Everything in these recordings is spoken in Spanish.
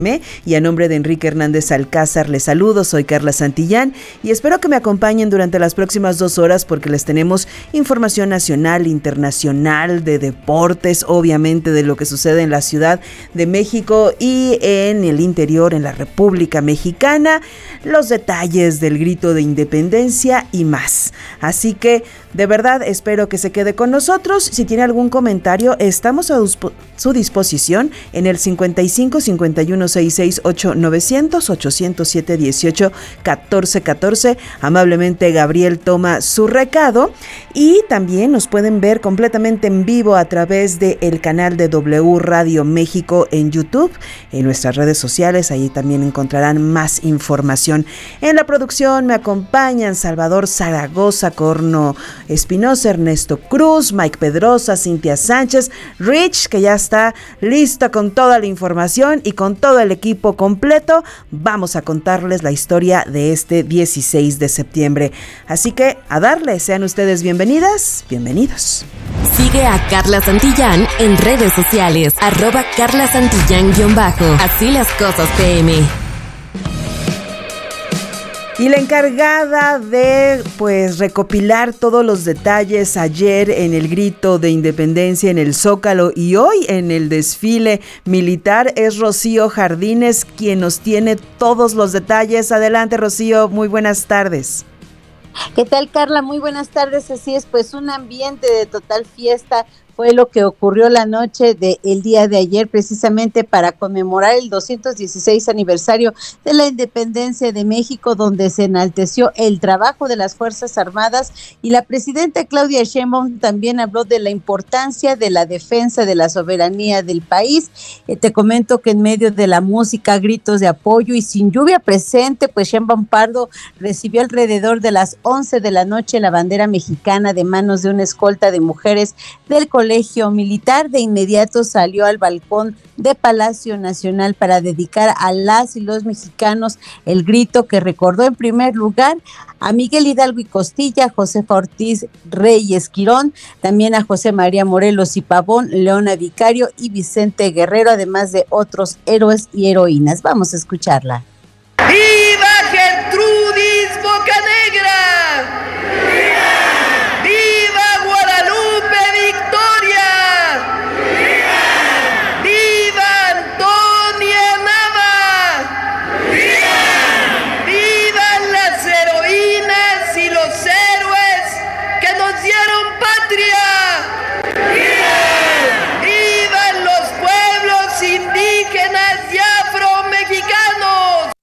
Y a nombre de Enrique Hernández Alcázar les saludo, soy Carla Santillán y espero que me acompañen durante las próximas 2 horas porque les tenemos información nacional, internacional, de deportes, obviamente de lo que sucede en la Ciudad de México y en el interior, en la República Mexicana, los detalles del grito de independencia y más. Así que de verdad espero que se quede con nosotros. Si tiene algún comentario, estamos a su disposición en el 55 51 66 8900 807 18 14 14. Amablemente Gabriel toma su recado y también nos pueden ver completamente en vivo a través del canal de W Radio México en YouTube, en nuestras redes sociales. Ahí también encontrarán más información. En la producción me acompañan Salvador Zaragoza, Corno Espinosa, Ernesto Cruz, Mike Pedrosa, Cintia Sánchez, Rich, que ya está listo con toda la información y con todo el equipo completo. Vamos a contarles la historia de este 16 de septiembre. Así que a darle, sean ustedes bienvenidas, bienvenidos. Sigue a Carla Santillán en redes sociales, @Carla Santillán_. Así las cosas PM. Y la encargada de recopilar todos los detalles ayer en el grito de independencia en el Zócalo y hoy en el desfile militar es Rocío Jardines, quien nos tiene todos los detalles. Adelante, Rocío, muy buenas tardes. ¿Qué tal, Carla? Muy buenas tardes. Así es, pues un ambiente de total fiesta fue lo que ocurrió la noche del día de ayer, precisamente para conmemorar el 216 aniversario de la independencia de México, donde se enalteció el trabajo de las Fuerzas Armadas, y la presidenta Claudia Sheinbaum también habló de la importancia de la defensa de la soberanía del país. Te comento que en medio de la música, gritos de apoyo y sin lluvia presente, pues Sheinbaum Pardo recibió alrededor de las 11 de la noche la bandera mexicana de manos de una escolta de mujeres del Colegio Militar. De inmediato salió al balcón de Palacio Nacional para dedicar a las y los mexicanos el grito que recordó en primer lugar a Miguel Hidalgo y Costilla, Josefa Ortiz Reyes Quirón, también a José María Morelos y Pavón, Leona Vicario y Vicente Guerrero, además de otros héroes y heroínas. Vamos a escucharla. ¡Viva Gertrudis Bocanegra! ¡Viva! ¡Viva Guadalupe Victoria! ¡Viva! ¡Viva Antonia Nava! ¡Viva! ¡Vivan las heroínas y los héroes que nos dieron patria! ¡Viva! ¡Vivan los pueblos indígenas y afromexicanos!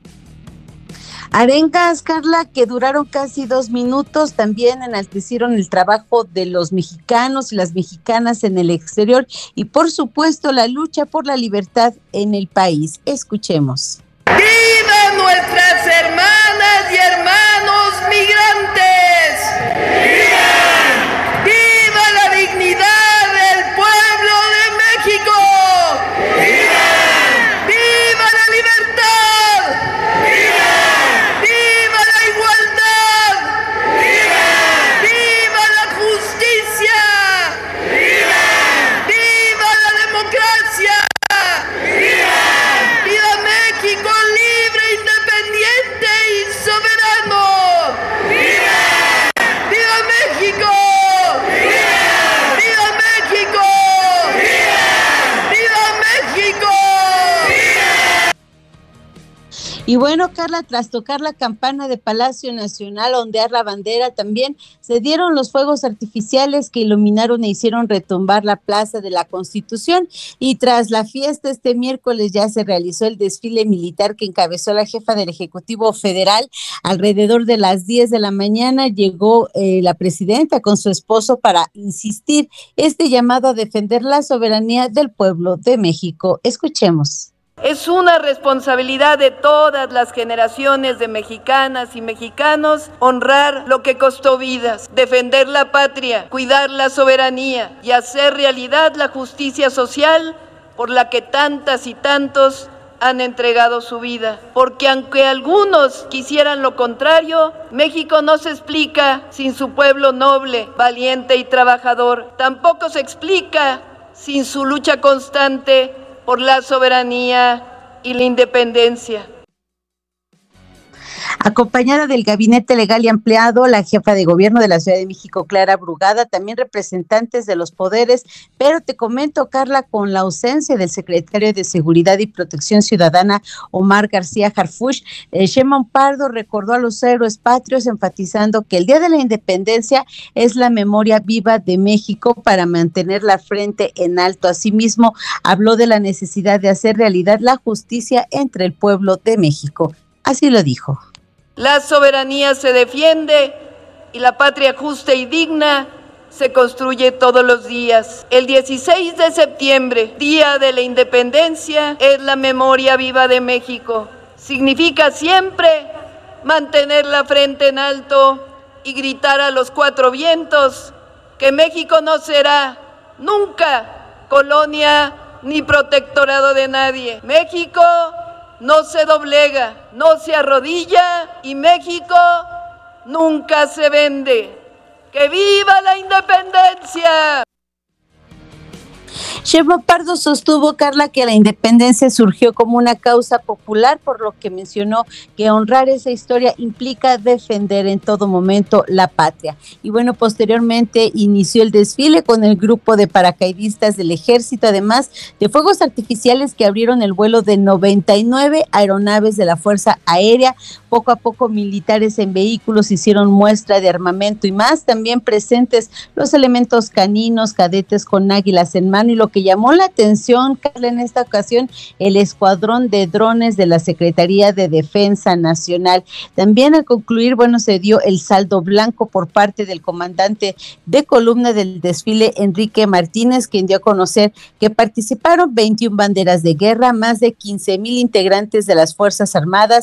Arengas, Carla, que duraron casi 2 minutos, también enaltecieron el trabajo de los mexicanos y las mexicanas en el exterior y, por supuesto, la lucha por la libertad en el país. Escuchemos. ¡Viva nuestras hermanas y hermanos migrantes! ¡Viva! ¡Viva la dignidad del pueblo de México! ¡Viva! ¡Viva la libertad! ¡Viva! ¡Viva la igualdad! ¡Viva! ¡Viva la justicia! ¡Viva! ¡Viva la democracia! ¡Viva! ¡Viva México libre, independiente y soberano! ¡Viva! ¡Viva México! ¡Viva! ¡Viva México! ¡Viva! ¡Viva México! Y bueno, Carla, tras tocar la campana de Palacio Nacional, ondear la bandera, también se dieron los fuegos artificiales que iluminaron e hicieron retumbar la Plaza de la Constitución. Y tras la fiesta, este miércoles ya se realizó el desfile militar que encabezó la jefa del Ejecutivo Federal. Alrededor de las 10 de la mañana llegó la presidenta con su esposo para insistir este llamado a defender la soberanía del pueblo de México. Escuchemos. Es una responsabilidad de todas las generaciones de mexicanas y mexicanos honrar lo que costó vidas, defender la patria, cuidar la soberanía y hacer realidad la justicia social por la que tantas y tantos han entregado su vida. Porque aunque algunos quisieran lo contrario, México no se explica sin su pueblo noble, valiente y trabajador. Tampoco se explica sin su lucha constante por la soberanía y la independencia. Acompañada del gabinete legal y ampliado, la jefa de gobierno de la Ciudad de México, Clara Brugada, también representantes de los poderes, pero te comento, Carla, con la ausencia del secretario de Seguridad y Protección Ciudadana, Omar García Harfuch, Sheinbaum Pardo recordó a los héroes patrios, enfatizando que el Día de la Independencia es la memoria viva de México para mantener la frente en alto. Asimismo, habló de la necesidad de hacer realidad la justicia entre el pueblo de México. Así lo dijo. La soberanía se defiende y la patria justa y digna se construye todos los días. El 16 de septiembre, Día de la Independencia, es la memoria viva de México. Significa siempre mantener la frente en alto y gritar a los cuatro vientos que México no será nunca colonia ni protectorado de nadie. México no se doblega, no se arrodilla y México nunca se vende. ¡Que viva la independencia! Sheinbaum Pardo sostuvo, Carla, que la independencia surgió como una causa popular, por lo que mencionó que honrar esa historia implica defender en todo momento la patria. Y bueno, posteriormente inició el desfile con el grupo de paracaidistas del ejército, además de fuegos artificiales que abrieron el vuelo de 99 aeronaves de la Fuerza Aérea. Poco a poco militares en vehículos hicieron muestra de armamento y más, también presentes los elementos caninos, cadetes con águilas en mano, y lo que llamó la atención, Carla, en esta ocasión, el escuadrón de drones de la Secretaría de Defensa Nacional. También al concluir, se dio el saldo blanco por parte del comandante de columna del desfile, Enrique Martínez, quien dio a conocer que participaron 21 banderas de guerra, más de 15,000 integrantes de las Fuerzas Armadas,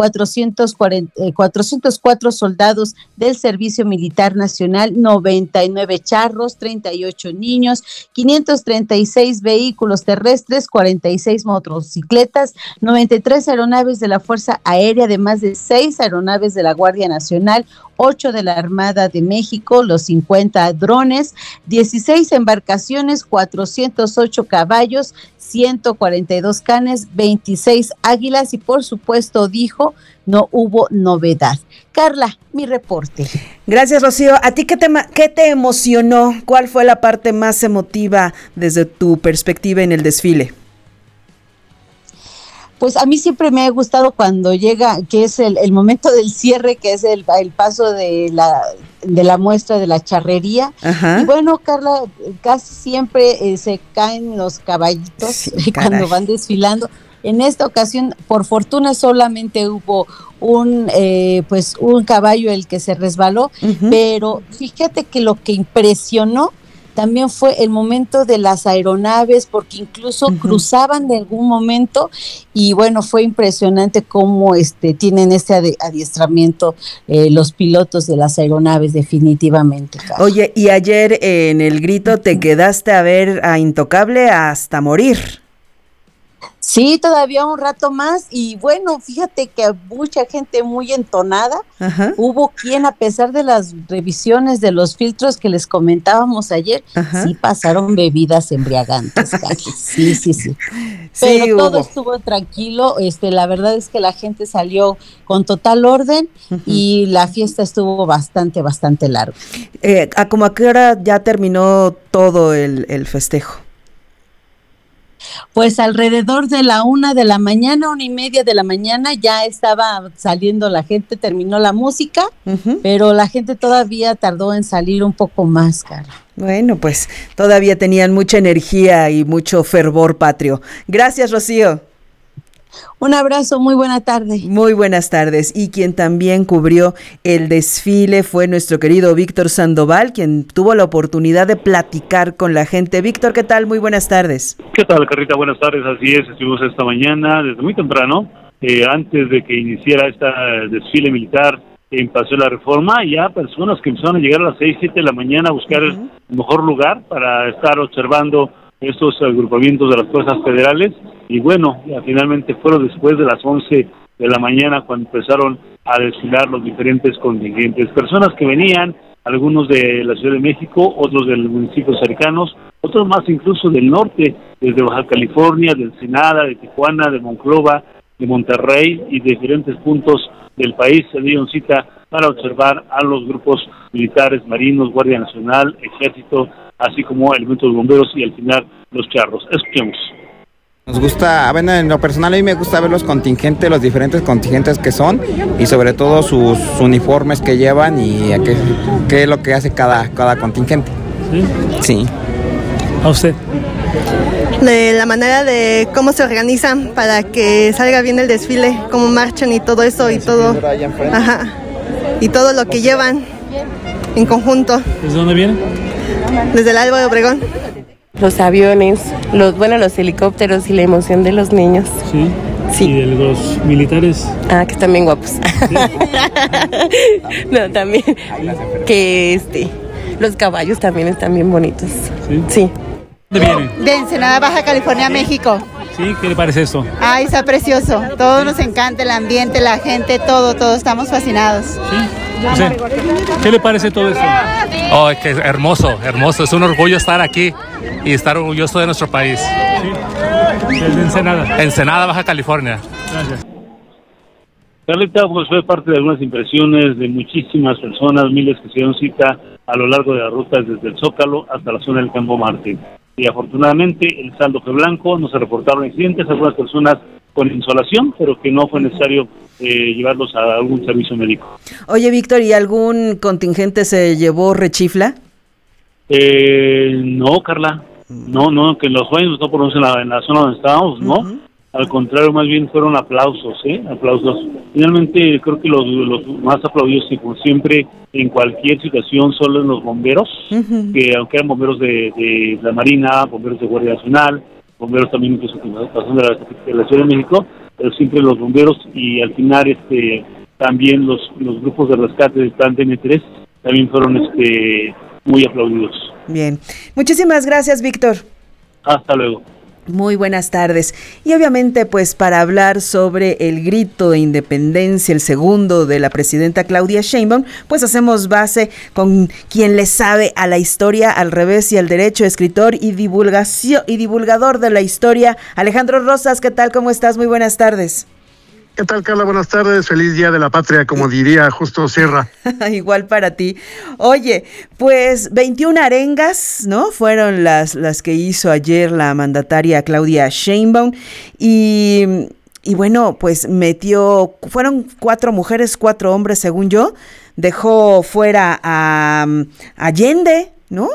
404 soldados del Servicio Militar Nacional, 99 charros, 38 niños, 536 vehículos terrestres, 46 motocicletas, 93 aeronaves de la Fuerza Aérea, además de 6 aeronaves de la Guardia Nacional, 8 de la Armada de México, los 50 drones, 16 embarcaciones, 408 caballos, 142 canes, 26 águilas y por supuesto, dijo, no hubo novedad. Carla, mi reporte. Gracias, Rocío. ¿A ti qué te emocionó? ¿Cuál fue la parte más emotiva desde tu perspectiva en el desfile? Pues a mí siempre me ha gustado cuando llega, que es el momento del cierre, que es el paso de la muestra de la charrería. Ajá. Y bueno, Carla, casi siempre se caen los caballitos, sí, cuando van desfilando. En esta ocasión, por fortuna, solamente hubo un caballo el que se resbaló, pero fíjate que lo que impresionó también fue el momento de las aeronaves, porque incluso cruzaban de algún momento, y bueno, fue impresionante cómo tienen este adiestramiento los pilotos de las aeronaves, definitivamente. Carlos. Oye, y ayer en el grito te quedaste a ver a Intocable hasta morir. Sí, todavía un rato más, y bueno, fíjate que mucha gente muy entonada. Ajá. Hubo quien, a pesar de las revisiones de los filtros que les comentábamos ayer, ajá, sí pasaron bebidas embriagantes. Sí. Pero sí, todo estuvo tranquilo, la verdad es que la gente salió con total orden, y la fiesta estuvo bastante larga. ¿A qué hora ya terminó todo el festejo? Pues alrededor de la 1:00 de la mañana, 1:30 de la mañana, ya estaba saliendo la gente, terminó la música, pero la gente todavía tardó en salir un poco más, cara. Bueno, pues todavía tenían mucha energía y mucho fervor patrio. Gracias, Rocío. Un abrazo, muy buena tarde. Muy buenas tardes. Y quien también cubrió el desfile fue nuestro querido Víctor Sandoval, quien tuvo la oportunidad de platicar con la gente. Víctor, ¿qué tal? Muy buenas tardes. ¿Qué tal, Carlita? Buenas tardes. Así es, estuvimos esta mañana desde muy temprano, antes de que iniciara este desfile militar en Paseo de la Reforma. Ya personas que empezaron a llegar a las 6, 7 de la mañana a buscar el mejor lugar para estar observando estos agrupamientos de las fuerzas federales, y bueno, ya finalmente fueron después de las 11 de la mañana cuando empezaron a desfilar los diferentes contingentes, personas que venían algunos de la Ciudad de México, otros de los municipios cercanos, otros más incluso del norte, desde Baja California, de Ensenada, de Tijuana, de Monclova, de Monterrey y de diferentes puntos del país se dieron cita para observar a los grupos militares, marinos, Guardia Nacional, Ejército, así como elementos de bomberos y al final los charros. Escuchemos. Nos gusta, bueno, en lo personal a mí me gusta ver los contingentes, los diferentes contingentes que son y sobre todo sus uniformes que llevan y qué es lo que hace cada contingente. ¿Sí? ¿A usted? De la manera de cómo se organizan para que salga bien el desfile, cómo marchan y todo eso y todo. Ajá. Y todo lo que llevan en conjunto. ¿Desde dónde vienen? Desde el Álvaro Obregón. Los aviones, los helicópteros y la emoción de los niños. Sí. Sí. ¿Y de los militares? Ah, que están bien guapos. ¿Sí? No, también. Que los caballos también están bien bonitos. Sí. Sí. ¿Dónde vienen? De Ensenada, Baja California, México. Sí, ¿qué le parece esto? Ay, está precioso. Todo nos encanta, el ambiente, la gente, todo estamos fascinados. Sí. O sea, ¿qué le parece todo esto? Oh, es que es hermoso. Es un orgullo estar aquí y estar orgulloso de nuestro país. Sí. Desde Ensenada. Ensenada, Baja California. Gracias. Carlita, pues fue parte de algunas impresiones de muchísimas personas, miles que se dieron cita a lo largo de las rutas desde el Zócalo hasta la zona del Campo Marte. Y afortunadamente el saldo fue blanco, no se reportaron accidentes, algunas personas con insolación, pero que no fue necesario llevarlos a algún servicio médico. Oye, Víctor, ¿y algún contingente se llevó rechifla? No, Carla, no, que los jóvenes no por lo menos en la zona donde estábamos, ¿no? Uh-huh. Al contrario, más bien fueron aplausos, aplausos. Finalmente, creo que los más aplaudidos, como siempre, en cualquier situación, son los bomberos, uh-huh. Que aunque eran bomberos de la Marina, bomberos de Guardia Nacional, bomberos también incluso de la Ciudad de México, pero siempre los bomberos y al final también los grupos de rescate del plan DN3 también fueron muy aplaudidos. Bien, muchísimas gracias, Víctor. Hasta luego. Muy buenas tardes. Y obviamente, pues para hablar sobre el grito de independencia, el segundo de la presidenta Claudia Sheinbaum, pues hacemos base con quien le sabe a la historia al revés y al derecho, escritor y divulgador de la historia, Alejandro Rosas. ¿Qué tal? ¿Cómo estás? Muy buenas tardes. ¿Qué tal, Carla? Buenas tardes. Feliz Día de la Patria, como diría Justo Sierra. Igual para ti. Oye, pues 21 arengas, ¿no? Fueron las que hizo ayer la mandataria Claudia Sheinbaum y bueno, pues fueron 4 mujeres, 4 hombres, según yo. Dejó fuera a Allende, ¿no?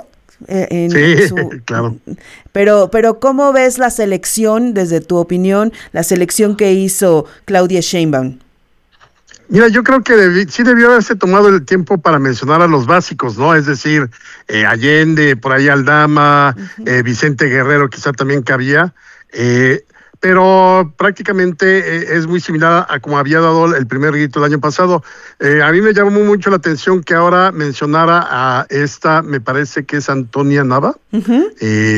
Claro. Pero ¿cómo ves la selección, desde tu opinión, la selección que hizo Claudia Sheinbaum? Mira, yo creo que sí debió haberse tomado el tiempo para mencionar a los básicos, ¿no? Es decir, Allende, por ahí Aldama, uh-huh. Vicente Guerrero quizá también cabía, pero prácticamente es muy similar a como había dado el primer grito el año pasado. A mí me llamó mucho la atención que ahora mencionara a esta, me parece que es Antonia Nava. Uh-huh.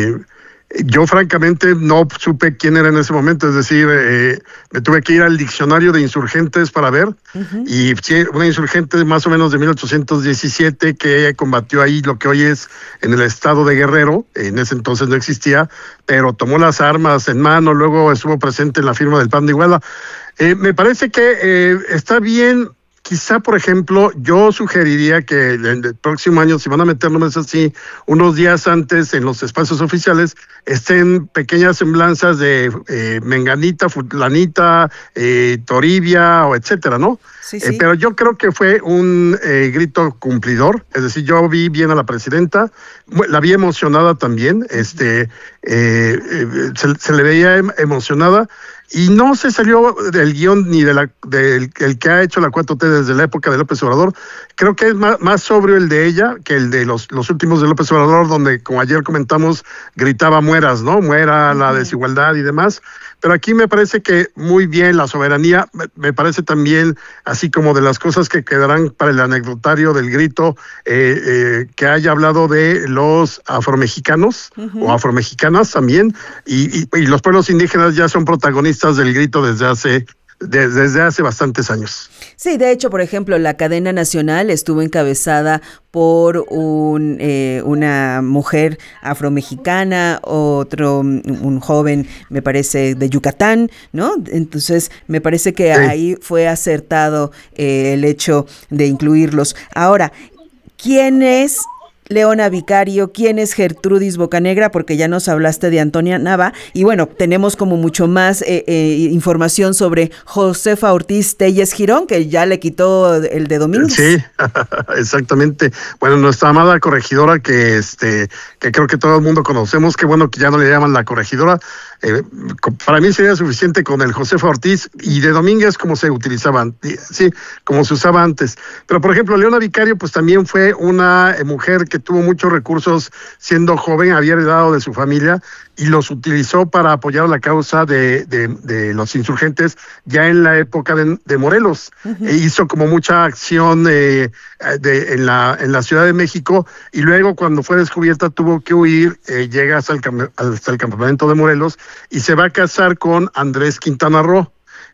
Yo francamente no supe quién era en ese momento, es decir, me tuve que ir al diccionario de insurgentes para ver, uh-huh. Y sí, una insurgente más o menos de 1817 que combatió ahí lo que hoy es en el estado de Guerrero, en ese entonces no existía, pero tomó las armas en mano, luego estuvo presente en la firma del Plan de Iguala. Me parece que está bien. Quizá, por ejemplo, yo sugeriría que el próximo año, si van a meter nombres así, unos días antes en los espacios oficiales, estén pequeñas semblanzas de Menganita, Fulanita, Toribia, o etcétera, ¿no? Sí. Pero yo creo que fue un grito cumplidor, es decir, yo vi bien a la presidenta, la vi emocionada también, se le veía emocionada, y no se salió del guión ni del que ha hecho la 4T desde la época de López Obrador. Creo que es más sobrio el de ella que el de los últimos de López Obrador, donde, como ayer comentamos, gritaba mueras, ¿no? Muera la desigualdad y demás. Pero aquí me parece que muy bien la soberanía, me parece también, así como de las cosas que quedarán para el anecdotario del grito, que haya hablado de los afromexicanos, uh-huh. o afromexicanas también, y los pueblos indígenas ya son protagonistas del grito desde hace desde hace bastantes años. Sí, de hecho, por ejemplo, la cadena nacional estuvo encabezada por una mujer afromexicana, un joven, me parece, de Yucatán, ¿no? Entonces, me parece que ahí fue acertado el hecho de incluirlos. Ahora, ¿quién es Leona Vicario? ¿Quién es Gertrudis Bocanegra? Porque ya nos hablaste de Antonia Nava y bueno, tenemos como mucho más información sobre Josefa Ortiz Telles Girón, que ya le quitó el de Domínguez. Sí, exactamente. Bueno, nuestra amada corregidora que creo que todo el mundo conocemos, qué bueno que ya no le llaman la corregidora. Para mí sería suficiente con el Josefa Ortiz y de Domínguez como se utilizaban, sí, como se usaba antes. Pero por ejemplo, Leona Vicario pues también fue una mujer que tuvo muchos recursos siendo joven, había heredado de su familia y los utilizó para apoyar la causa de los insurgentes ya en la época de Morelos. Hizo como mucha acción en la Ciudad de México y luego cuando fue descubierta tuvo que huir, llega hasta el campamento de Morelos y se va a casar con Andrés Quintana Roo.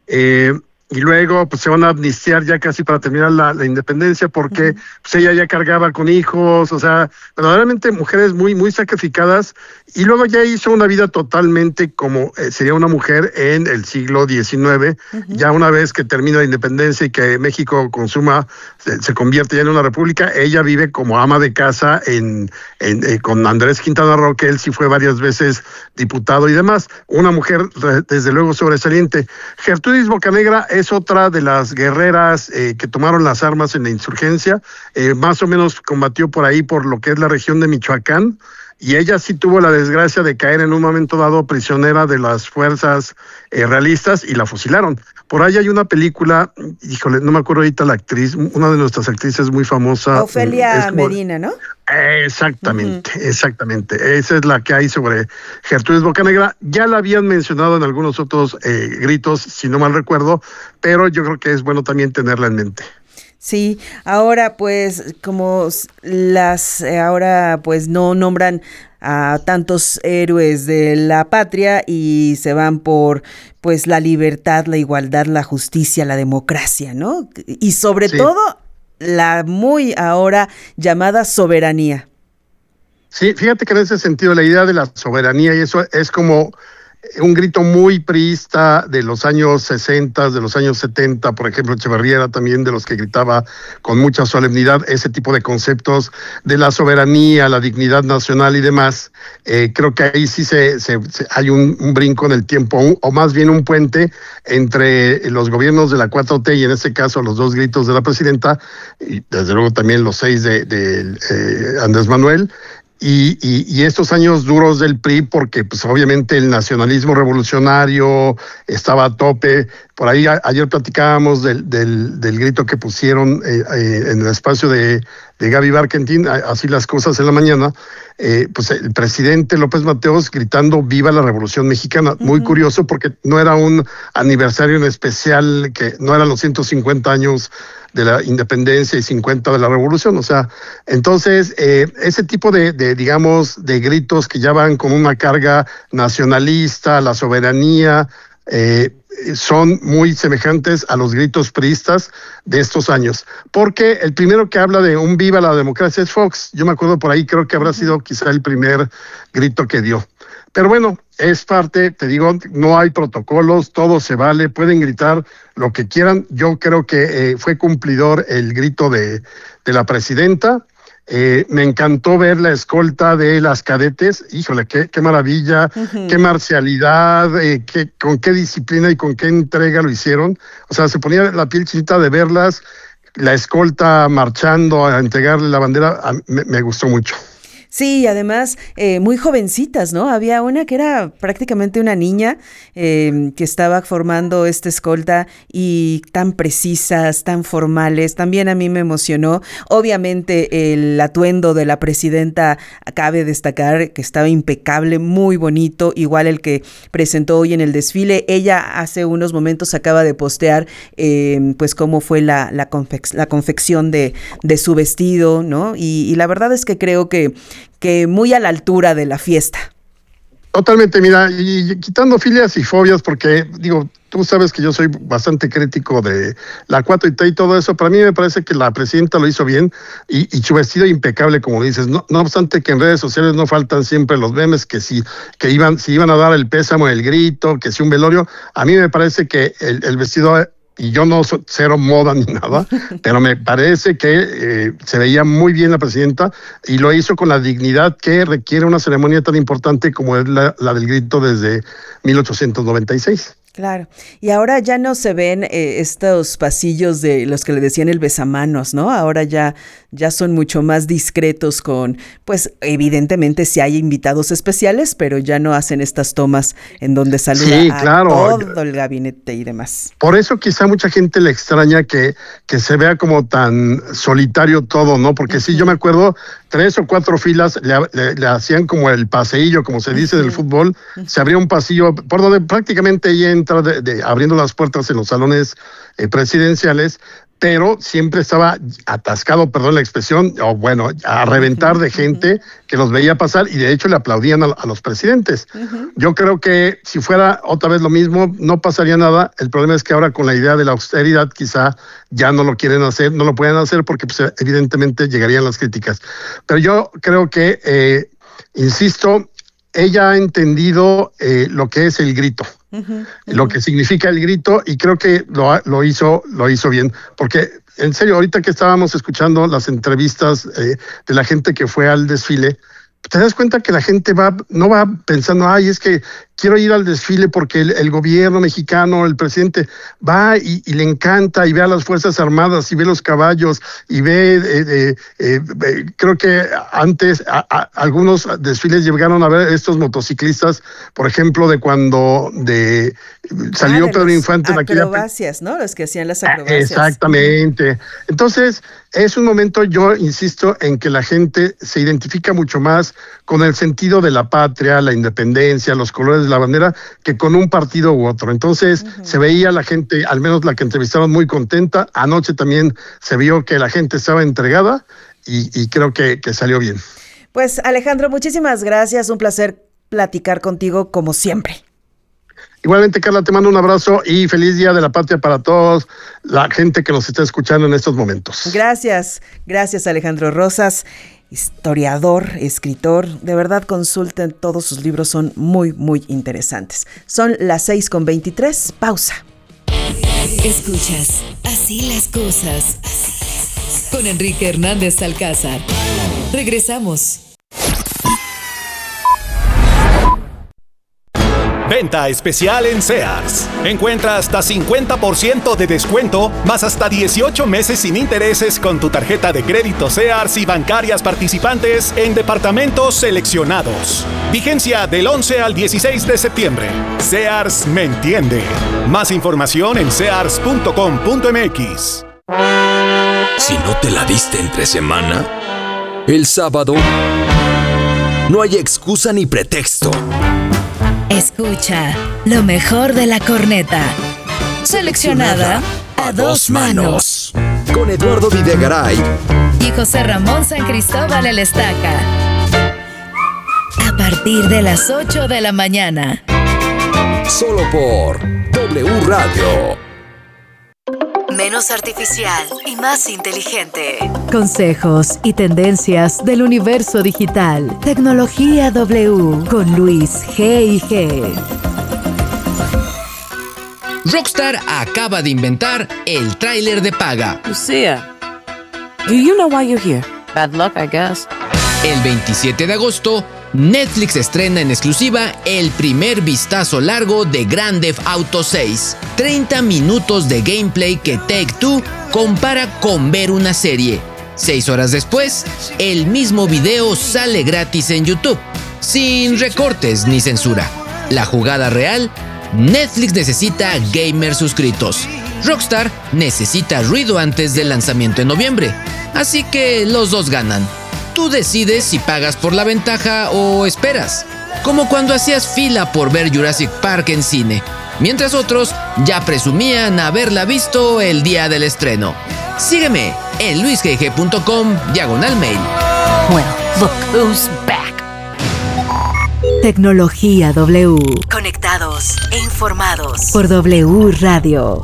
Y luego pues se van a amnistiar ya casi para terminar la independencia porque pues ella ya cargaba con hijos, o sea, verdaderamente mujeres muy, muy sacrificadas y luego ya hizo una vida totalmente como sería una mujer en el siglo XIX, ya una vez que termina la independencia y que México se convierte ya en una república, ella vive como ama de casa con Andrés Quintana Roo, que él sí fue varias veces diputado y demás, una mujer desde luego sobresaliente. Gertrudis Bocanegra es otra de las guerreras que tomaron las armas en la insurgencia, más o menos combatió por ahí, por lo que es la región de Michoacán, y ella sí tuvo la desgracia de caer en un momento dado prisionera de las fuerzas realistas y la fusilaron. Por ahí hay una película, híjole, no me acuerdo ahorita la actriz, una de nuestras actrices muy famosa. Ofelia Medina, ¿no? Exactamente, exactamente. Esa es la que hay sobre Gertrudis Bocanegra. Ya la habían mencionado en algunos otros gritos, si no mal recuerdo, pero yo creo que es bueno también tenerla en mente. Sí, ahora pues como ahora pues no nombran a tantos héroes de la patria y se van por pues la libertad, la igualdad, la justicia, la democracia, ¿no? Y sobre todo la muy ahora llamada soberanía. Sí, fíjate que en ese sentido la idea de la soberanía y eso es como un grito muy priista de los años 60, de los años 70, por ejemplo, Echeverría era también de los que gritaba con mucha solemnidad ese tipo de conceptos de la soberanía, la dignidad nacional y demás. Creo que ahí sí hay un brinco en el tiempo, o más bien un puente entre los gobiernos de la 4T y en este caso los dos gritos de la presidenta, y desde luego también los 6 de Andrés Manuel, y estos años duros del PRI, porque pues obviamente el nacionalismo revolucionario estaba a tope. Por ahí ayer platicábamos del grito que pusieron en el espacio de Gaby Barkentin, así las cosas en la mañana, pues el presidente López Mateos gritando "Viva la Revolución Mexicana". Muy curioso porque no era un aniversario en especial, que no eran los 150 años de la independencia y 50 de la revolución, o sea, entonces ese tipo de digamos de gritos que ya van con una carga nacionalista, la soberanía, son muy semejantes a los gritos priistas de estos años, porque el primero que habla de un viva la democracia es Fox. Yo me acuerdo por ahí, creo que habrá sido quizá el primer grito que dio. Pero bueno, es parte, te digo, no hay protocolos, todo se vale, pueden gritar lo que quieran. Yo creo que fue cumplidor el grito de la presidenta. Me encantó ver la escolta de las cadetes, híjole, qué maravilla, qué marcialidad, con qué disciplina y con qué entrega lo hicieron. O sea, se ponía la piel chinita de verlas, la escolta marchando a entregarle la bandera, me gustó mucho. Sí, además muy jovencitas, ¿no? Había una que era prácticamente una niña que estaba formando esta escolta y tan precisas, tan formales. También a mí me emocionó. Obviamente el atuendo de la presidenta cabe destacar que estaba impecable, muy bonito, igual el que presentó hoy en el desfile. Ella hace unos momentos acaba de postear pues cómo fue la confección de su vestido, ¿no? Y la verdad es que creo que muy a la altura de la fiesta. Totalmente, mira, y quitando filias y fobias, porque digo, tú sabes que yo soy bastante crítico de la 4T y todo eso. Para mí me parece que la presidenta lo hizo bien y su vestido impecable, como dices. No obstante que en redes sociales no faltan siempre los memes que si iban a dar el pésamo, el grito, que si un velorio. A mí me parece que el vestido, y yo no soy cero moda ni nada, pero me parece que se veía muy bien la presidenta y lo hizo con la dignidad que requiere una ceremonia tan importante como es la del grito desde 1896. Claro, y ahora ya no se ven estos pasillos de los que le decían el besamanos, ¿no? Ahora ya son mucho más discretos con, pues evidentemente sí hay invitados especiales, pero ya no hacen estas tomas en donde saluda a todo el gabinete y demás. Por eso quizá mucha gente le extraña que se vea como tan solitario todo, ¿no? Porque sí, yo me acuerdo 3 o 4 filas le hacían como el paseillo, como se dice del fútbol, se abría un pasillo por donde prácticamente ella entra abriendo las puertas en los salones presidenciales, pero siempre estaba atascado, perdón la expresión, o bueno, a reventar de gente que los veía pasar y de hecho le aplaudían a los presidentes. Yo creo que si fuera otra vez lo mismo, no pasaría nada. El problema es que ahora con la idea de la austeridad quizá ya no lo quieren hacer, no lo pueden hacer porque pues, evidentemente llegarían las críticas. Pero yo creo que, insisto, ella ha entendido lo que es el grito. Lo que significa el grito y creo que lo hizo bien, porque en serio, ahorita que estábamos escuchando las entrevistas de la gente que fue al desfile, te das cuenta que la gente no va pensando, ay, es que quiero ir al desfile porque el gobierno mexicano, el presidente, va y le encanta y ve a las Fuerzas Armadas y ve los caballos y ve, creo que antes algunos desfiles llegaron a ver estos motociclistas, por ejemplo, de cuando salió Pedro Infante. Acrobacias, ¿no? Los que hacían las acrobacias. Exactamente. Entonces, es un momento, yo insisto, en que la gente se identifica mucho más con el sentido de la patria, la independencia, los colores de la bandera, que con un partido u otro. Entonces, se veía la gente, al menos la que entrevistaron, muy contenta. Anoche también se vio que la gente estaba entregada y creo que salió bien. Pues, Alejandro, muchísimas gracias. Un placer platicar contigo como siempre. Igualmente, Carla, te mando un abrazo y feliz Día de la Patria para todos la gente que nos está escuchando en estos momentos. Gracias, Alejandro Rosas, historiador, escritor. De verdad, consulten todos sus libros, son muy, muy interesantes. Son las 6:23, pausa. Escuchas Así las cosas con Enrique Hernández Alcázar. Regresamos. Venta especial en Sears. Encuentra hasta 50% de descuento, más hasta 18 meses sin intereses con tu tarjeta de crédito Sears y bancarias participantes en departamentos seleccionados. Vigencia del 11 al 16 de septiembre. Sears me entiende. Más información en sears.com.mx. Si no te la diste entre semana, el sábado, no hay excusa ni pretexto. Escucha lo mejor de la corneta. Seleccionada a dos manos. Con Eduardo Videgaray y José Ramón San Cristóbal el Estaca. A partir de las 8 de la mañana. Solo por W Radio. Menos artificial y más inteligente. Consejos y tendencias del universo digital. Tecnología W con Luis G&G. Rockstar acaba de inventar el tráiler de paga. Lucia, do you know why you're here? Bad luck, I guess. El 27 de agosto, Netflix estrena en exclusiva el primer vistazo largo de Grand Theft Auto 6. 30 minutos de gameplay que Take-Two compara con ver una serie. 6 horas después, el mismo video sale gratis en YouTube, sin recortes ni censura. La jugada real: Netflix necesita gamers suscritos. Rockstar necesita ruido antes del lanzamiento en noviembre. Así que los dos ganan. Tú decides si pagas por la ventaja o esperas. Como cuando hacías fila por ver Jurassic Park en cine, mientras otros ya presumían haberla visto el día del estreno. Sígueme en luisgg.com/mail. Well, look who's back. Tecnología W. Conectados e informados por W Radio.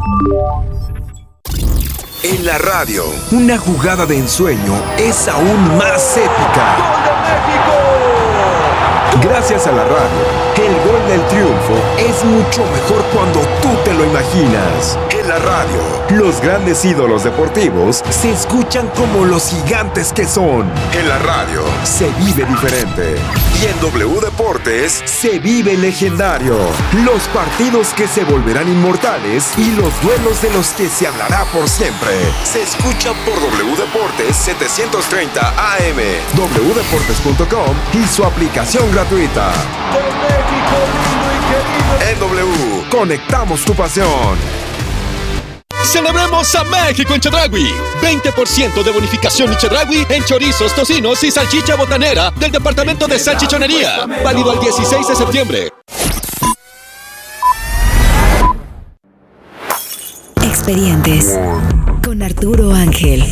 En la radio, una jugada de ensueño es aún más épica. ¡Gol de México! Gracias a la radio, el gol del triunfo es mucho mejor cuando tú te lo imaginas. En la radio, los grandes ídolos deportivos se escuchan como los gigantes que son. En la radio, se vive diferente. Y en W Deportes, se vive legendario. Los partidos que se volverán inmortales y los duelos de los que se hablará por siempre. Se escuchan por W Deportes 730 AM, wdeportes.com y su aplicación gratuita. En W, conectamos tu pasión. ¡Celebremos a México en Chedraui! 20% de bonificación en Chedraui en chorizos, tocinos y salchicha botanera del departamento de salchichonería. Válido al 16 de septiembre. Expedientes con Arturo Ángel.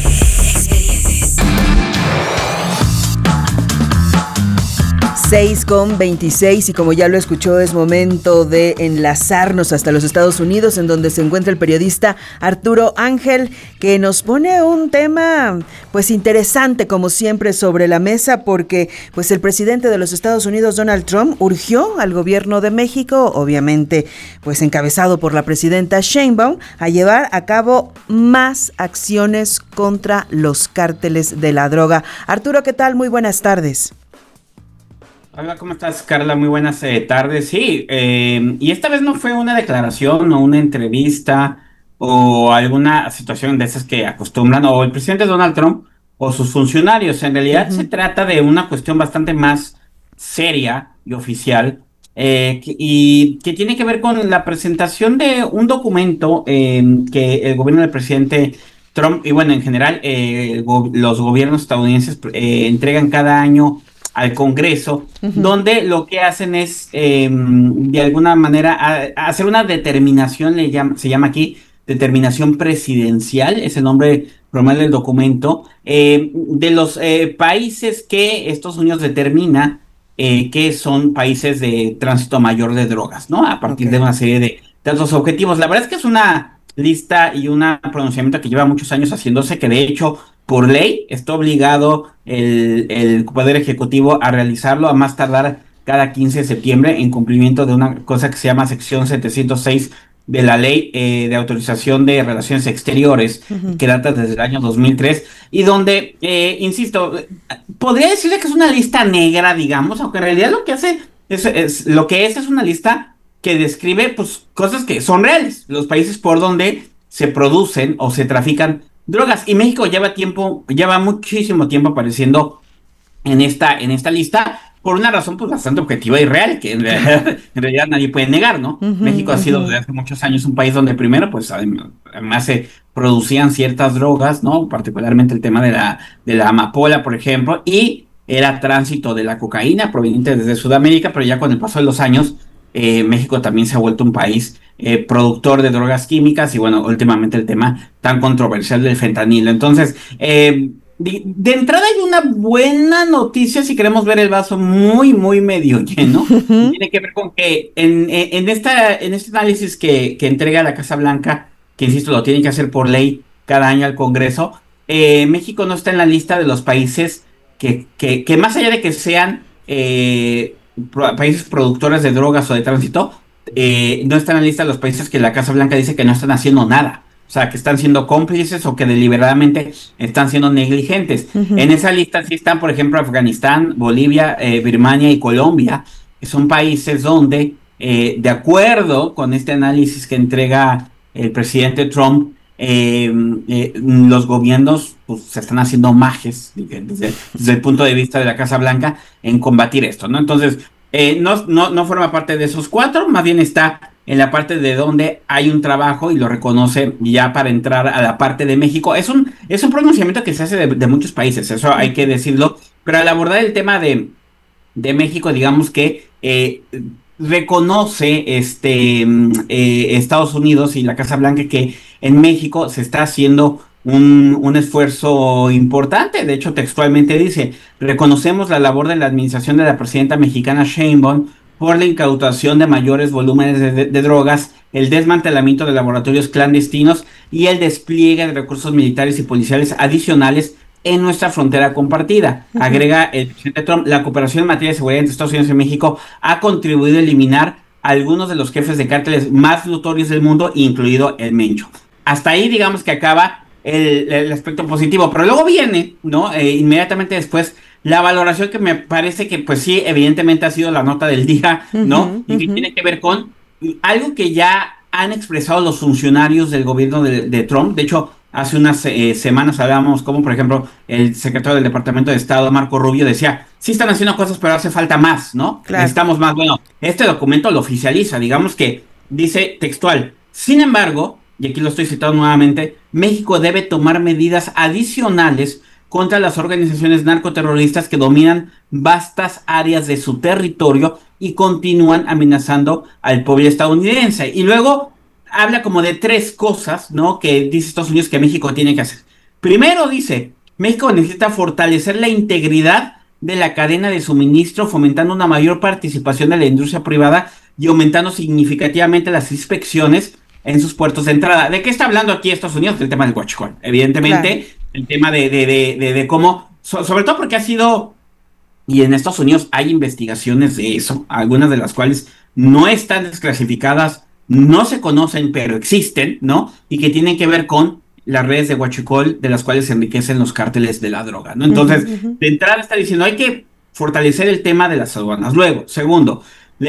6:26 y como ya lo escuchó, es momento de enlazarnos hasta los Estados Unidos, en donde se encuentra el periodista Arturo Ángel, que nos pone un tema pues interesante como siempre sobre la mesa, porque pues el presidente de los Estados Unidos, Donald Trump, urgió al gobierno de México, obviamente pues encabezado por la presidenta Sheinbaum, a llevar a cabo más acciones contra los cárteles de la droga. Arturo, ¿qué tal? Muy buenas tardes. Hola, ¿cómo estás, Carla? Muy buenas tardes. Sí, y esta vez no fue una declaración o una entrevista o alguna situación de esas que acostumbran o el presidente Donald Trump o sus funcionarios. En realidad se trata de una cuestión bastante más seria y oficial y que tiene que ver con la presentación de un documento que el gobierno del presidente Trump y bueno, en general los gobiernos estadounidenses entregan cada año al Congreso, donde lo que hacen es, de alguna manera, hacer una determinación, se llama aquí, determinación presidencial, es el nombre formal del documento, de los países que Estados Unidos determina que son países de tránsito mayor de drogas, ¿no? A partir de una serie de otros objetivos. La verdad es que es una lista y un pronunciamiento que lleva muchos años haciéndose, que de hecho por ley está obligado el Poder Ejecutivo a realizarlo a más tardar cada 15 de septiembre en cumplimiento de una cosa que se llama sección 706 de la Ley de Autorización de Relaciones Exteriores, que data desde el año 2003, y donde, insisto, podría decirle que es una lista negra, digamos, aunque en realidad lo que hace es una lista que describe pues cosas que son reales, los países por donde se producen o se trafican drogas, y México lleva muchísimo tiempo apareciendo en esta lista por una razón pues bastante objetiva y real, que en realidad nadie puede negar, ¿no? México ha sido desde hace muchos años un país donde primero pues además se producían ciertas drogas, ¿no? Particularmente el tema de la amapola, por ejemplo, y era tránsito de la cocaína proveniente desde Sudamérica, pero ya con el paso de los años México también se ha vuelto un país productor de drogas químicas y bueno, últimamente el tema tan controversial del fentanilo. Entonces, de entrada hay una buena noticia si queremos ver el vaso muy, muy medio lleno. Tiene que ver con que en este análisis que entrega la Casa Blanca, que insisto, lo tienen que hacer por ley cada año al Congreso, México no está en la lista de los países que más allá de que sean países productores de drogas o de tránsito, no están en la lista de los países que la Casa Blanca dice que no están haciendo nada, o sea, que están siendo cómplices o que deliberadamente están siendo negligentes. En esa lista sí están, por ejemplo, Afganistán, Bolivia, Birmania y Colombia, que son países donde, de acuerdo con este análisis que entrega el presidente Trump, los gobiernos pues, se están haciendo majes desde el punto de vista de la Casa Blanca en combatir esto, ¿no? Entonces, no forma parte de esos cuatro, más bien está en la parte de donde hay un trabajo y lo reconoce ya para entrar a la parte de México. Es un pronunciamiento que se hace de muchos países, eso hay que decirlo, pero al abordar el tema de México, digamos que reconoce Estados Unidos y la Casa Blanca que en México se está haciendo un esfuerzo importante. De hecho, textualmente dice: reconocemos la labor de la administración de la presidenta mexicana Sheinbaum por la incautación de mayores volúmenes de drogas, el desmantelamiento de laboratorios clandestinos y el despliegue de recursos militares y policiales adicionales en nuestra frontera compartida. Agrega el presidente Trump, la cooperación en materia de seguridad entre Estados Unidos y México ha contribuido a eliminar a algunos de los jefes de cárteles más notorios del mundo, incluido el Mencho. Hasta ahí digamos que acaba el aspecto positivo, pero luego viene, ¿no? Inmediatamente después, la valoración que me parece que pues sí, evidentemente ha sido la nota del día, ¿no? Y que tiene que ver con algo que ya han expresado los funcionarios del gobierno de Trump. De hecho, hace unas semanas hablábamos como, por ejemplo, el secretario del Departamento de Estado, Marco Rubio, decía, sí están haciendo cosas, pero hace falta más, ¿no? Claro. Necesitamos más. Bueno, este documento lo oficializa, digamos que dice textual, sin embargo, y aquí lo estoy citando nuevamente, México debe tomar medidas adicionales contra las organizaciones narcoterroristas que dominan vastas áreas de su territorio y continúan amenazando al pueblo estadounidense. Y luego habla como de 3 cosas, ¿no? Que dice Estados Unidos que México tiene que hacer. Primero dice, México necesita fortalecer la integridad de la cadena de suministro, fomentando una mayor participación de la industria privada y aumentando significativamente las inspecciones en sus puertos de entrada. ¿De qué está hablando aquí Estados Unidos? Del tema del huachicol. Evidentemente, claro. El tema de cómo, sobre todo porque ha sido, y en Estados Unidos hay investigaciones de eso, algunas de las cuales no están desclasificadas, no se conocen, pero existen, ¿no? Y que tienen que ver con las redes de huachicol de las cuales se enriquecen los cárteles de la droga, ¿no? Entonces, de entrada está diciendo, hay que fortalecer el tema de las aduanas. Luego, segundo,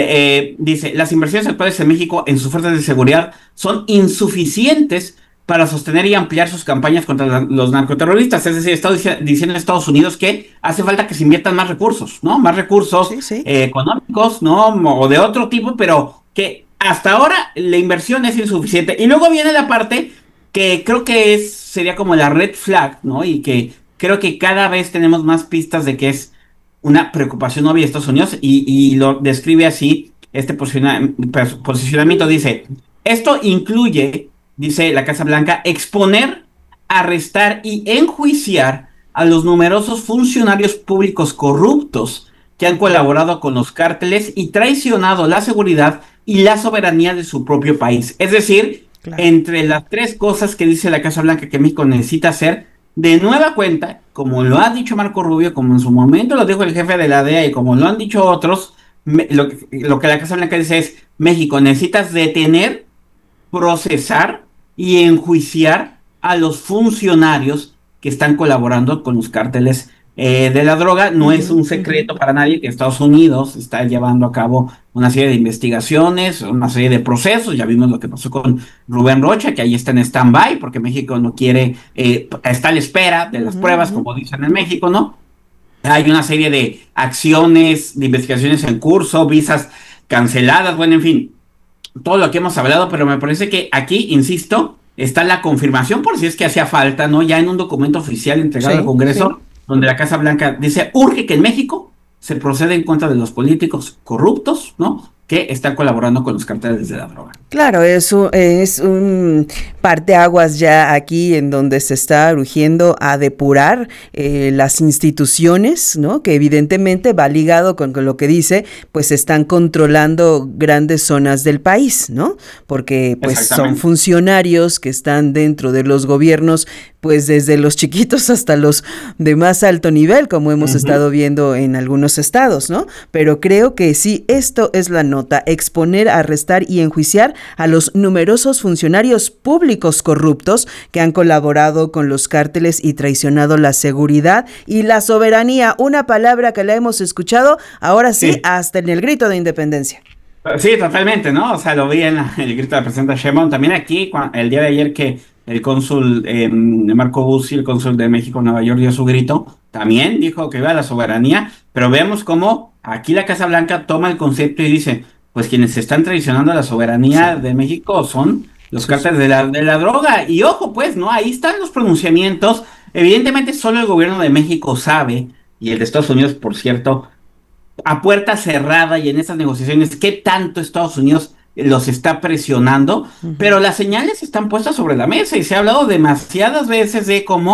dice, las inversiones actuales en México en sus fuerzas de seguridad son insuficientes para sostener y ampliar sus campañas contra los narcoterroristas. Es decir, está diciendo Estados Unidos que hace falta que se inviertan más recursos, ¿no? Más recursos económicos, ¿no? O de otro tipo, pero que hasta ahora la inversión es insuficiente. Y luego viene la parte que creo que sería como la red flag, ¿no? Y que creo que cada vez tenemos más pistas de que es una preocupación obvia de Estados Unidos y lo describe así, este posicionamiento dice, esto incluye, dice la Casa Blanca, exponer, arrestar y enjuiciar a los numerosos funcionarios públicos corruptos que han colaborado con los cárteles y traicionado la seguridad y la soberanía de su propio país. Es decir, claro, entre las 3 cosas que dice la Casa Blanca que México necesita hacer, de nueva cuenta, como lo ha dicho Marco Rubio, como en su momento lo dijo el jefe de la DEA y como lo han dicho otros, lo que la Casa Blanca dice es, México, necesitas detener, procesar y enjuiciar a los funcionarios que están colaborando con los cárteles de la droga. No es un secreto para nadie que Estados Unidos está llevando a cabo una serie de investigaciones, una serie de procesos. Ya vimos lo que pasó con Rubén Rocha, que ahí está en stand-by porque México no quiere, está a la espera de las pruebas, como dicen en México, ¿no? Hay una serie de acciones, de investigaciones en curso, visas canceladas, bueno, en fin, todo lo que hemos hablado, pero me parece que aquí, insisto, está la confirmación, por si es que hacía falta, ¿no? Ya en un documento oficial entregado al Congreso, donde la Casa Blanca dice, urge que en México se proceda en contra de los políticos corruptos, ¿no?, que están colaborando con los cárteles de la droga. Claro, es un parteaguas ya aquí en donde se está urgiendo a depurar las instituciones, ¿no? Que evidentemente va ligado con lo que dice, pues están controlando grandes zonas del país, ¿no? Porque pues son funcionarios que están dentro de los gobiernos, pues desde los chiquitos hasta los de más alto nivel, como hemos estado viendo en algunos estados, ¿no? Pero creo que sí, esto es la nota, exponer, arrestar y enjuiciar a los numerosos funcionarios públicos corruptos que han colaborado con los cárteles y traicionado la seguridad y la soberanía, una palabra que la hemos escuchado ahora sí, hasta en el grito de independencia. Sí, totalmente, ¿no? O sea, lo vi en el grito de la presidenta Sheinbaum, también aquí, el día de ayer que el cónsul Marco Bussi, el cónsul de México en Nueva York, dio su grito, también dijo que iba a la soberanía, pero vemos cómo aquí la Casa Blanca toma el concepto y dice, pues quienes están traicionando la soberanía de México son los cárteles de la droga, y ojo pues, ¿no? Ahí están los pronunciamientos, evidentemente solo el gobierno de México sabe, y el de Estados Unidos, por cierto, a puerta cerrada y en esas negociaciones, qué tanto Estados Unidos los está presionando, pero las señales están puestas sobre la mesa y se ha hablado demasiadas veces de cómo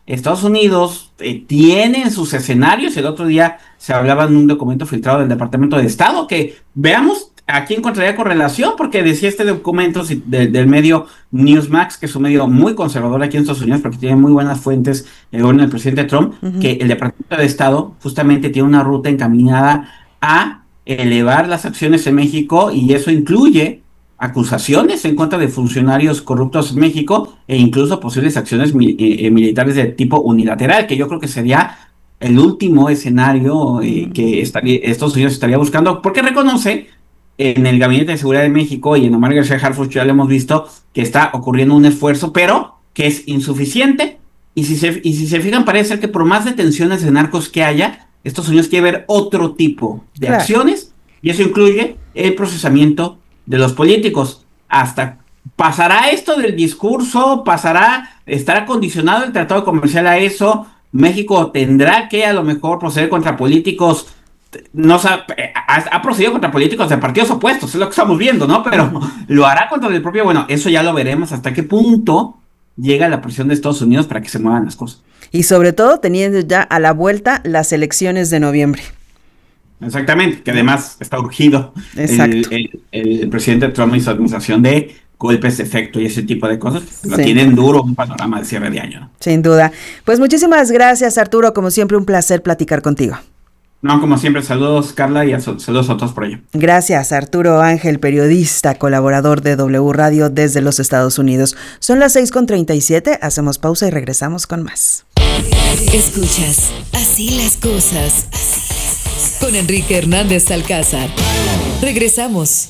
Estados Unidos tiene sus escenarios. El otro día se hablaba en un documento filtrado del Departamento de Estado que veamos aquí encontraría correlación, porque decía este documento del medio Newsmax, que es un medio muy conservador aquí en Estados Unidos, porque tiene muy buenas fuentes el gobierno del presidente Trump, que el Departamento de Estado justamente tiene una ruta encaminada a elevar las acciones en México, y eso incluye acusaciones en contra de funcionarios corruptos en México e incluso posibles acciones militares de tipo unilateral, que yo creo que sería el último escenario que Estados Unidos estaría buscando, porque reconoce en el Gabinete de Seguridad de México y en Omar García Harfuch ya lo hemos visto que está ocurriendo un esfuerzo, pero que es insuficiente, y si se fijan, parece ser que por más detenciones de narcos que haya, Estados Unidos quiere ver otro tipo de acciones, y eso incluye el procesamiento de los políticos. Hasta pasará esto del discurso, estará condicionado el tratado comercial a eso. México tendrá que a lo mejor proceder contra políticos, ha procedido contra políticos de partidos opuestos, es lo que estamos viendo, ¿no? Pero lo hará contra el propio, bueno, eso ya lo veremos hasta qué punto llega la presión de Estados Unidos para que se muevan las cosas. Y sobre todo teniendo ya a la vuelta las elecciones de noviembre. Exactamente, que además está urgido el presidente Trump y su administración de golpes de efecto y ese tipo de cosas. Lo tienen duro un panorama de cierre de año, ¿no? Sin duda. Pues muchísimas gracias, Arturo. Como siempre, un placer platicar contigo. No, como siempre, saludos, Carla, y saludos a todos por ello. Gracias, Arturo Ángel, periodista, colaborador de W Radio desde los Estados Unidos. Son las 6:37, hacemos pausa y regresamos con más. Escuchas Así las cosas con Enrique Hernández Alcázar. Regresamos.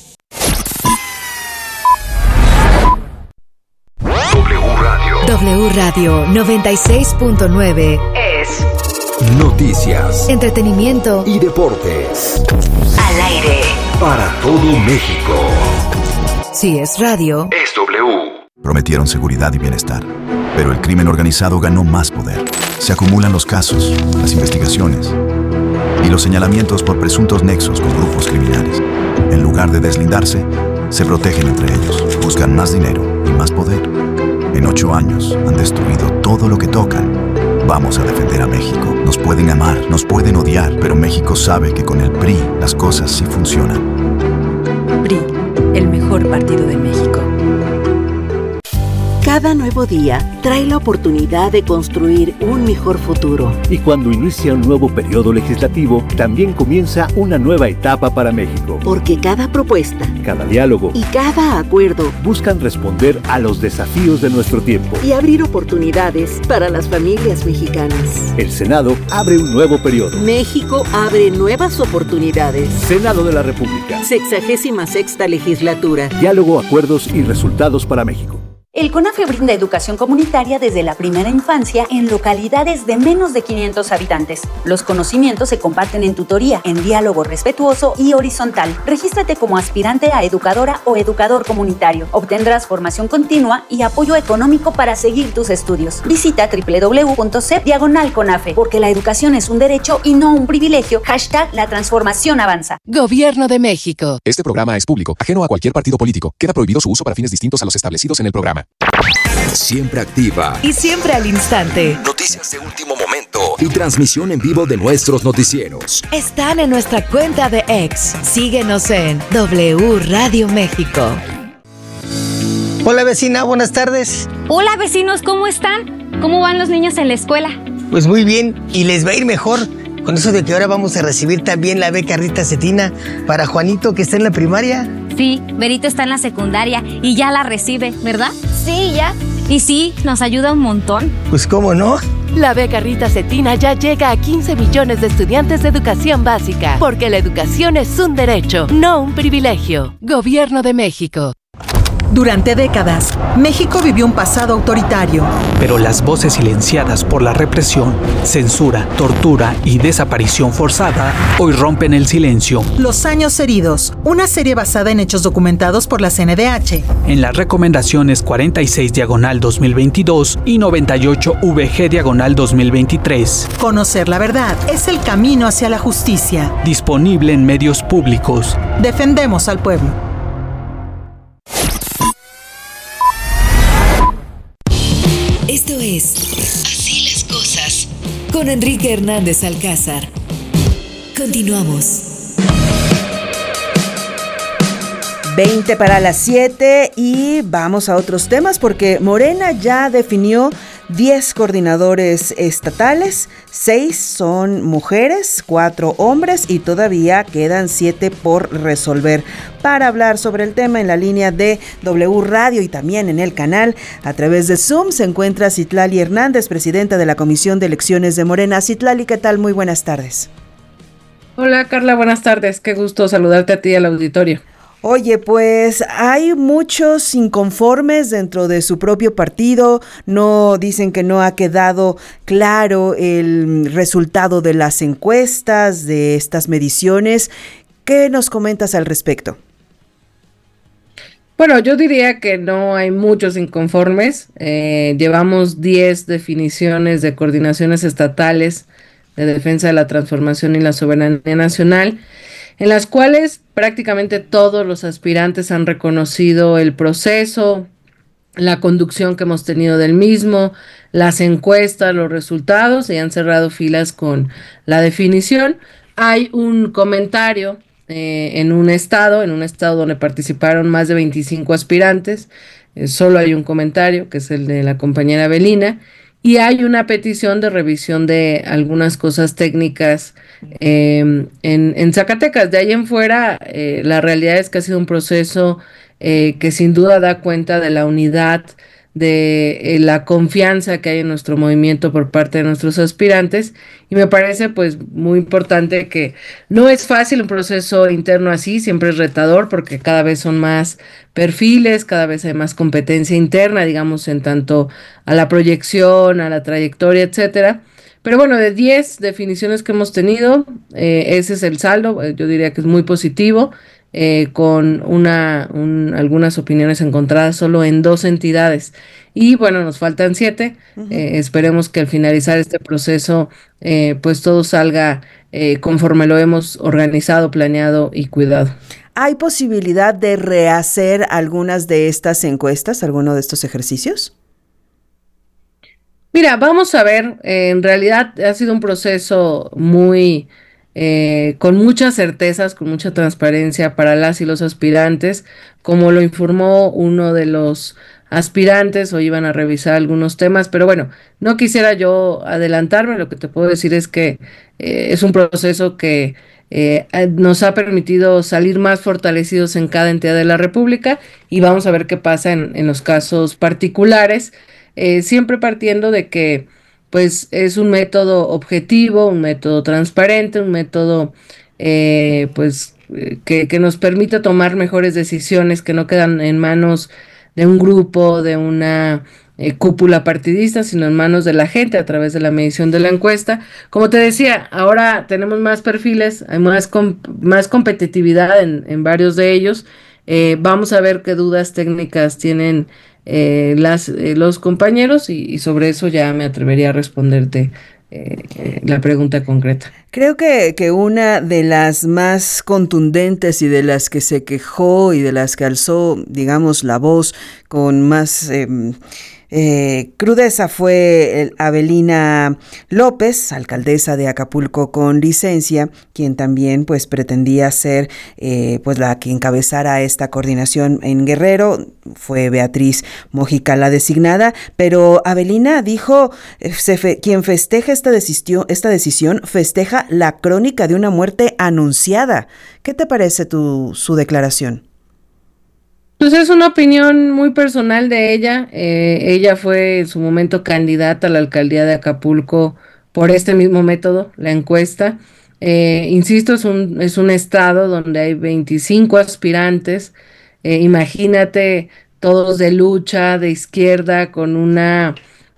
W Radio 96.9 es noticias, entretenimiento y deportes. Al aire para todo México. Si es radio, es W. Prometieron seguridad y bienestar, pero el crimen organizado ganó más poder. Se acumulan los casos, las investigaciones y los señalamientos por presuntos nexos con grupos criminales. En lugar de deslindarse, se protegen entre ellos, buscan más dinero y más poder. En 8 años han destruido todo lo que tocan. Vamos a defender a México. Nos pueden amar, nos pueden odiar, pero México sabe que con el PRI las cosas sí funcionan. PRI, el mejor partido de México. Cada nuevo día trae la oportunidad de construir un mejor futuro. Y cuando inicia un nuevo periodo legislativo, también comienza una nueva etapa para México. Porque cada propuesta, cada diálogo y cada acuerdo buscan responder a los desafíos de nuestro tiempo y abrir oportunidades para las familias mexicanas. El Senado abre un nuevo periodo. México abre nuevas oportunidades. Senado de la República. 66ª legislatura. Diálogo, acuerdos y resultados para México. El CONAFE brinda educación comunitaria desde la primera infancia en localidades de menos de 500 habitantes. Los conocimientos se comparten en tutoría, en diálogo respetuoso y horizontal. Regístrate como aspirante a educadora o educador comunitario. Obtendrás formación continua y apoyo económico para seguir tus estudios. Visita www.cep/CONAFE, porque la educación es un derecho y no un privilegio. #La transformación avanza. Gobierno de México. Este programa es público, ajeno a cualquier partido político. Queda prohibido su uso para fines distintos a los establecidos en el programa. Siempre activa y siempre al instante. Noticias de último momento y transmisión en vivo de nuestros noticieros. Están en nuestra cuenta de X. Síguenos en W Radio México. Hola vecina, buenas tardes. Hola vecinos, ¿cómo están? ¿Cómo van los niños en la escuela? Pues muy bien, y les va a ir mejor con eso de que ahora vamos a recibir también la beca Rita Cetina para Juanito, que está en la primaria. Sí, Berito está en la secundaria y ya la recibe, ¿verdad? Sí, ya. Y sí, nos ayuda un montón. Pues cómo no. La beca Rita Cetina ya llega a 15 millones de estudiantes de educación básica, porque la educación es un derecho, no un privilegio. Gobierno de México. Durante décadas, México vivió un pasado autoritario. Pero las voces silenciadas por la represión, censura, tortura y desaparición forzada hoy rompen el silencio. Los años heridos, una serie basada en hechos documentados por la CNDH. En las recomendaciones 46/2022 y 98VG/2023. Conocer la verdad es el camino hacia la justicia. Disponible en medios públicos. Defendemos al pueblo. Esto es Así las con Enrique Hernández Alcázar. Continuamos. 20 para las 7 y vamos a otros temas porque Morena ya definió 10 coordinadores estatales, 6 son mujeres, 4 hombres y todavía quedan 7 por resolver. Para hablar sobre el tema en la línea de W Radio y también en el canal a través de Zoom se encuentra Citlali Hernández, presidenta de la Comisión de Elecciones de Morena. Citlali, ¿qué tal? Muy buenas tardes. Hola Carla, buenas tardes. Qué gusto saludarte a ti y al auditorio. Oye, pues hay muchos inconformes dentro de su propio partido, dicen que no ha quedado claro el resultado de las encuestas, de estas mediciones. ¿Qué nos comentas al respecto? Bueno, yo diría que no hay muchos inconformes. Llevamos 10 definiciones de coordinaciones estatales de defensa de la transformación y la soberanía nacional, en las cuales prácticamente todos los aspirantes han reconocido el proceso, la conducción que hemos tenido del mismo, las encuestas, los resultados, y han cerrado filas con la definición. Hay un comentario en un estado donde participaron más de 25 aspirantes, solo hay un comentario, que es el de la compañera Avelina, y hay una petición de revisión de algunas cosas técnicas en Zacatecas. De ahí en fuera, la realidad es que ha sido un proceso que sin duda da cuenta de la unidad, de la confianza que hay en nuestro movimiento por parte de nuestros aspirantes, y me parece pues muy importante que no es fácil un proceso interno así, siempre es retador porque cada vez son más perfiles, cada vez hay más competencia interna, digamos, en tanto a la proyección, a la trayectoria, etcétera. Pero bueno, de 10 definiciones que hemos tenido, ese es el saldo, yo diría que es muy positivo, con algunas opiniones encontradas solo en 2 entidades. Y bueno, nos faltan 7. Esperemos que al finalizar este proceso, pues todo salga conforme lo hemos organizado, planeado y cuidado. ¿Hay posibilidad de rehacer algunas de estas encuestas, alguno de estos ejercicios? Mira, vamos a ver, en realidad ha sido un proceso muy con muchas certezas, con mucha transparencia para las y los aspirantes, como lo informó uno de los aspirantes. Hoy iban a revisar algunos temas, pero bueno, no quisiera yo adelantarme. Lo que te puedo decir es que es un proceso que nos ha permitido salir más fortalecidos en cada entidad de la República, y vamos a ver qué pasa en los casos particulares, siempre partiendo de que pues es un método objetivo, un método transparente, un método que nos permita tomar mejores decisiones, que no quedan en manos de un grupo, de una cúpula partidista, sino en manos de la gente a través de la medición de la encuesta. Como te decía, ahora tenemos más perfiles, hay más competitividad en varios de ellos. Vamos a ver qué dudas técnicas tienen los compañeros, y sobre eso ya me atrevería a responderte la pregunta concreta. Creo que una de las más contundentes y de las que se quejó y de las que alzó, digamos, la voz con más crudeza fue Avelina López, alcaldesa de Acapulco con licencia, quien también pues pretendía ser pues la que encabezara esta coordinación en Guerrero. Fue Beatriz Mojica la designada, pero Avelina dijo, quien festeja esta decisión festeja la crónica de una muerte anunciada. ¿Qué te parece su declaración? Pues es una opinión muy personal de ella. Ella fue en su momento candidata a la alcaldía de Acapulco por este mismo método, la encuesta. Insisto, es un estado donde hay 25 aspirantes. Imagínate, todos de lucha, de izquierda, con una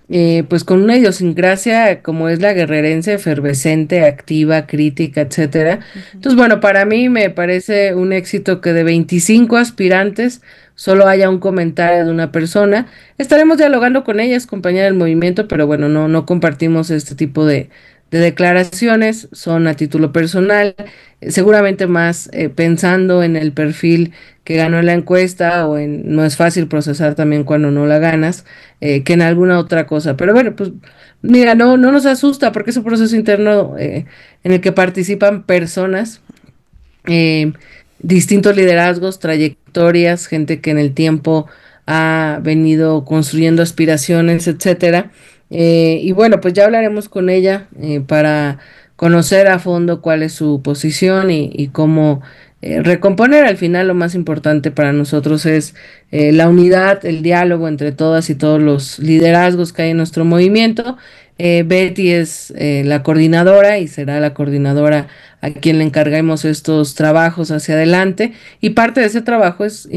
idiosincrasia como es la guerrerense, efervescente, activa, crítica, etcétera. Entonces, bueno, para mí me parece un éxito que de 25 aspirantes solo haya un comentario de una persona. Estaremos dialogando con ella, es compañera del movimiento, pero bueno, no compartimos este tipo de declaraciones, son a título personal, seguramente más pensando en el perfil que ganó la encuesta o en no es fácil procesar también cuando no la ganas, que en alguna otra cosa. Pero bueno, pues mira, no nos asusta porque es un proceso interno en el que participan personas, distintos liderazgos, trayectorias, gente que en el tiempo ha venido construyendo aspiraciones, etcétera. Y bueno, pues ya hablaremos con ella para conocer a fondo cuál es su posición y cómo recomponer. Al final lo más importante para nosotros es la unidad, el diálogo entre todas y todos los liderazgos que hay en nuestro movimiento. Betty es la coordinadora y será la coordinadora a quien le encarguemos estos trabajos hacia adelante, y parte de ese trabajo es